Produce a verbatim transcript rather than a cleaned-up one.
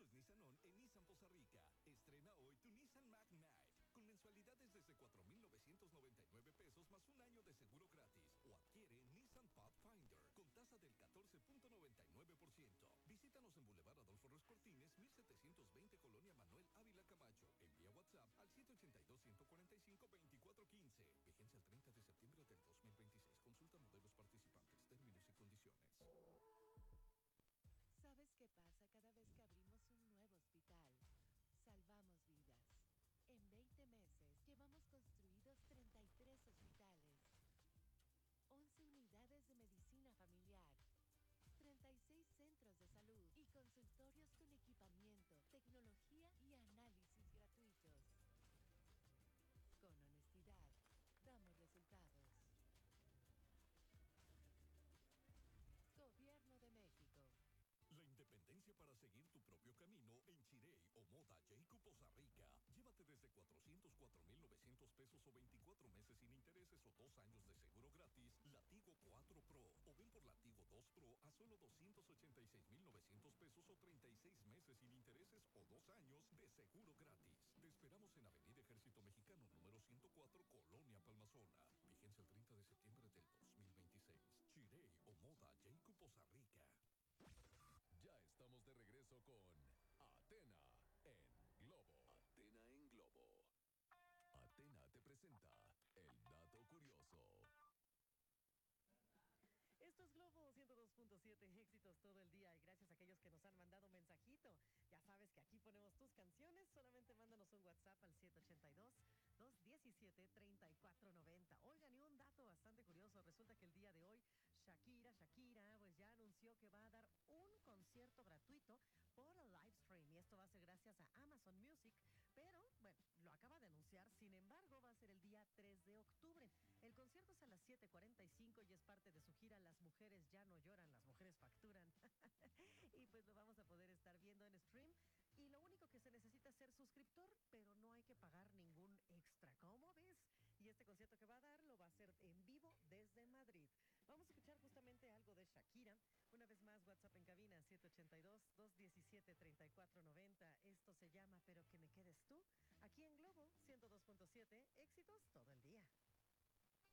es Nissan On en Nissan Poza Rica. Estrena hoy tu Nissan Mac Knight con mensualidades desde cuatro mil novecientos noventa y nueve pesos más un año de seguro gratis. O adquiere Nissan Pathfinder con tasa del catorce punto noventa y nueve por ciento. Visítanos en Boulevard Adolfo Ruiz Cortines, mil setecientos veinte, Colonia Manuel Ávila Camacho. Envía WhatsApp al siete ocho dos, uno cuatro cinco, veinticuatro quince. Vigencia el treinta de septiembre del dos mil veintiséis. Consulta modelos participantes, términos y condiciones. ¿Sabes qué pasa cada vez que abrimos un nuevo hospital? Salvamos vidas. En veinte meses llevamos construidos treinta y tres hospitales, once unidades de medicina familiar, treinta y seis centros de salud y consultorios con equipamiento, tecnología y análisis gratuitos. Con honestidad, damos resultados. Gobierno de México. La independencia para seguir tu propio camino en Chirey o Moda Jayco Poza Rica. Llévate desde cuatrocientos cuatro mil novecientos pesos o veinticuatro meses sin intereses o dos años de seguro gratis la Tigo cuatro Pro. O ven por la Tigo dos Pro a solo doscientos ochenta y seis mil novecientos pesos o treinta y seis meses sin intereses o dos años de seguro gratis. Te esperamos en Avenida Ejército Mexicano número ciento cuatro, Colonia Palmazona. Vigencia el treinta de septiembre del dos mil veintiséis. Chirey o Moda Jayco Poza Rica. Ya estamos de regreso con Atena en Globo. Atena en Globo. Atena te presenta el dato curioso. Esto es Globo ciento dos punto siete, éxitos todo el día y gracias a aquellos que nos han mandado mensajito. Ya sabes que aquí ponemos tus canciones, solamente mándanos un WhatsApp al siete ocho dos, dos uno siete, tres cuatro nueve cero. Oigan, y un dato bastante curioso, resulta que el día de hoy Shakira, Shakira, pues ya anunció que va a dar un concierto gratuito por el live stream y esto va a ser gracias a Amazon Music, pero bueno, lo acaba de anunciar, sin embargo va a ser el día tres de octubre. El concierto es a las siete cuarenta y cinco y es parte de su gira Las mujeres ya no lloran, las mujeres facturan. Y pues lo vamos a poder estar viendo en stream. Y lo único que se necesita es ser suscriptor, pero no hay que pagar ningún extra. ¿Cómo ves? Y este concierto que va a dar lo va a hacer en vivo desde Madrid. Vamos a escuchar justamente algo de Shakira. Una vez más, WhatsApp en cabina, siete ocho dos, dos uno siete, tres cuatro nueve cero. Esto se llama Pero que me quedes tú. Aquí en Globo ciento dos punto siete, éxitos todo el día.